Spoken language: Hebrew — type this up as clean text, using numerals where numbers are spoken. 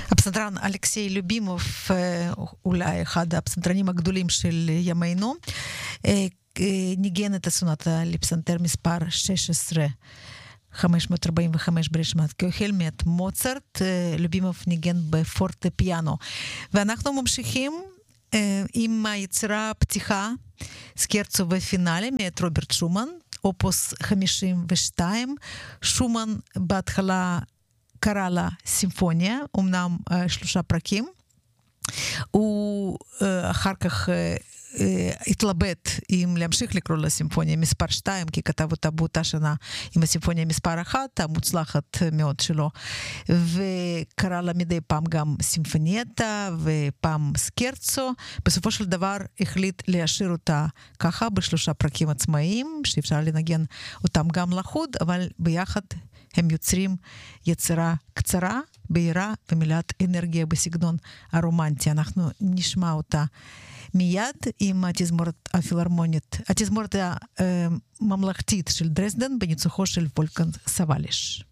הפסנתרן אלכסיי לובימוב, אולי אחד הפסנתרנים הגדולים של ימינו, ניגן את הסונטה לפסנתר מספר 16, 545 ברשימת קהל מאת מוצרט. לובימוב ניגן בפורטפיאנו. ואנחנו ממשיכים עם היצירה פתיחה, סקרצו ופינאלי מאת רוברט שומן, אופוס 52. שומן בהתחלה קרא לה סימפוניה, אמנם 3 פרקים. הוא אחר כך התלבט אם להמשיך לקרוא לה סימפוניה מספר 2, כי כתב אותה באותה שנה עם הסימפוניה מספר 1, המוצלחת מאוד שלו, וקרא לה מדי פעם גם סימפונייטה ופעם סקרצו. בסופו של דבר החליט להשאיר אותה ככה ב3 פרקים עצמאיים, שאפשר לנגן אותם גם לחוד, אבל ביחד הם יוצרים יצירה קצרה, בהירה ומילאת אנרגיה בסגנון הרומנטי. אנחנו נשמע אותה מיד עם התזמורת הפילהרמונית, התזמורת הממלכתית של דרזדן בניצוחו של וולפגנג סבליש.